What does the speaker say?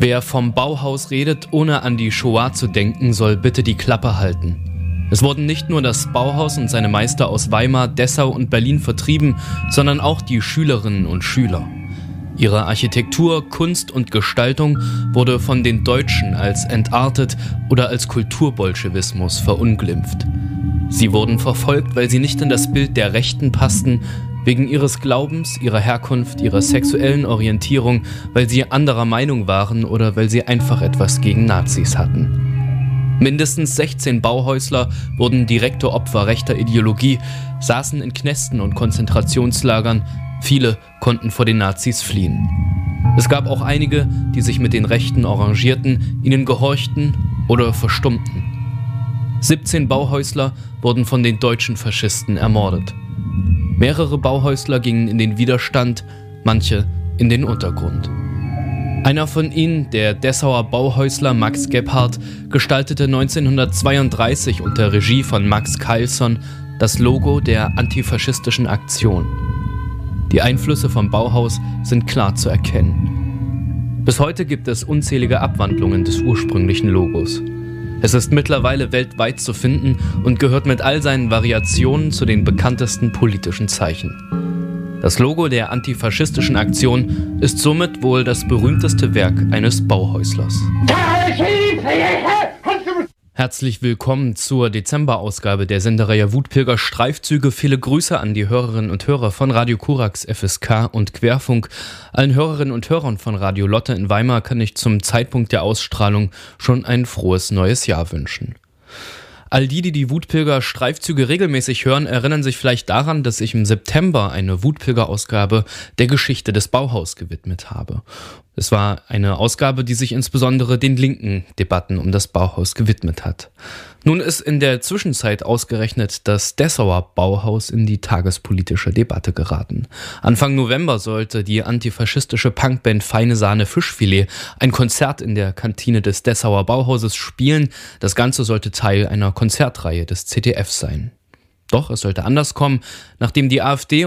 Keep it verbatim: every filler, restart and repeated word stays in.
Wer vom Bauhaus redet, ohne an die Shoah zu denken, soll bitte die Klappe halten. Es wurden nicht nur das Bauhaus und seine Meister aus Weimar, Dessau und Berlin vertrieben, sondern auch die Schülerinnen und Schüler. Ihre Architektur, Kunst und Gestaltung wurde von den Deutschen als entartet oder als Kulturbolschewismus verunglimpft. Sie wurden verfolgt, weil sie nicht in das Bild der Rechten passten, wegen ihres Glaubens, ihrer Herkunft, ihrer sexuellen Orientierung, weil sie anderer Meinung waren oder weil sie einfach etwas gegen Nazis hatten. Mindestens sechzehn Bauhäusler wurden direkte Opfer rechter Ideologie, saßen in Knästen und Konzentrationslagern, viele konnten vor den Nazis fliehen. Es gab auch einige, die sich mit den Rechten arrangierten, ihnen gehorchten oder verstummten. siebzehn Bauhäusler wurden von den deutschen Faschisten ermordet. Mehrere Bauhäusler gingen in den Widerstand, manche in den Untergrund. Einer von ihnen, der Dessauer Bauhäusler Max Gebhardt, gestaltete neunzehnhundertzweiunddreißig unter Regie von Max Keilson das Logo der antifaschistischen Aktion. Die Einflüsse vom Bauhaus sind klar zu erkennen. Bis heute gibt es unzählige Abwandlungen des ursprünglichen Logos. Es ist mittlerweile weltweit zu finden und gehört mit all seinen Variationen zu den bekanntesten politischen Zeichen. Das Logo der antifaschistischen Aktion ist somit wohl das berühmteste Werk eines Bauhäuslers. Herzlich willkommen zur Dezemberausgabe der Sendereihe Wutpilger Streifzüge. Viele Grüße an die Hörerinnen und Hörer von Radio Korax, F S K und Querfunk. Allen Hörerinnen und Hörern von Radio Lotte in Weimar kann ich zum Zeitpunkt der Ausstrahlung schon ein frohes neues Jahr wünschen. All die, die die Wutpilger Streifzüge regelmäßig hören, erinnern sich vielleicht daran, dass ich im September eine Wutpilger-Ausgabe der Geschichte des Bauhaus gewidmet habe. Es war eine Ausgabe, die sich insbesondere den linken Debatten um das Bauhaus gewidmet hat. Nun ist in der Zwischenzeit ausgerechnet das Dessauer Bauhaus in die tagespolitische Debatte geraten. Anfang November sollte die antifaschistische Punkband Feine Sahne Fischfilet ein Konzert in der Kantine des Dessauer Bauhauses spielen. Das Ganze sollte Teil einer Konzertreihe des Z D F sein. Doch es sollte anders kommen, nachdem die AfD